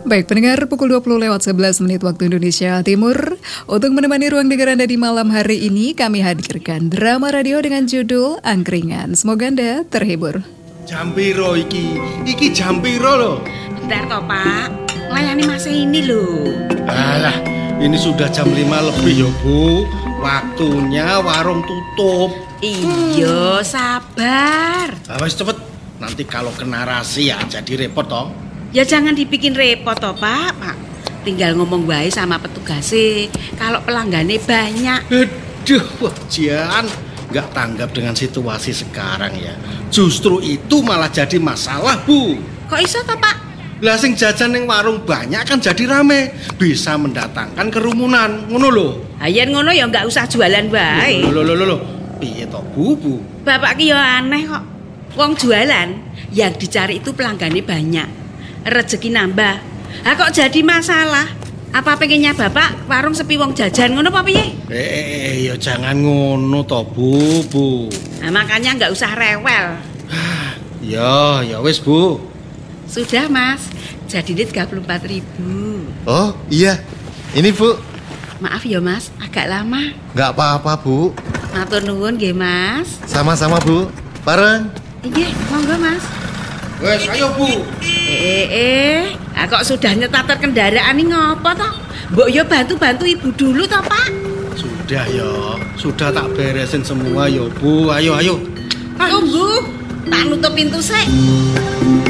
Baik, pendengar, pukul 20 lewat 11 menit waktu Indonesia Timur. Untuk menemani ruang dengar Anda di malam hari ini, kami hadirkan drama radio dengan judul Angkringan. Semoga Anda terhibur. Jampiro iki Jampiro loh. Bentar toh Pak, layani masa ini loh. Alah, ini sudah jam 5 lebih ya Bu. Waktunya warung tutup. Iya, sabar. Wes cepet, nanti kalau kena rahasia jadi repot toh. Ya jangan dibikin repot toh Pak. Tinggal ngomong baik sama petugasnya. Kalau pelanggannya banyak. Aduh, wajian nggak tanggap dengan situasi sekarang ya. Justru itu malah jadi masalah Bu. Kok iso toh Pak? Lah sing jajan ning warung banyak kan jadi rame, bisa mendatangkan kerumunan, ngono lho. Ayen ngono ya nggak usah jualan baik. Loh. Piye toh Bu? Bapak ki ya aneh kok. Wong jualan yang dicari itu pelanggannya banyak. Rezeki nambah. Kok jadi masalah? Apa pengennya Bapak warung sepi wong jajan ngono apa piye? Ya jangan ngono toh Bu. Nah, makanya nggak usah rewel. Ya wis Bu. Sudah Mas, jadi ini 34.000. Oh iya, ini Bu. Maaf ya Mas, agak lama. Nggak apa-apa Bu. Matur nuwun nggih Mas. Sama-sama Bu. Bareng. Iya, monggo Mas. Wes ayo Bu. Kok sudah nyetar kendaraan ini ngopo toh? Mbok yo bantu-bantu ibu dulu toh Pak. Sudah ya, sudah tak beresin semua ya Bu. Ayo. Tunggu, tak nutup pintu sik.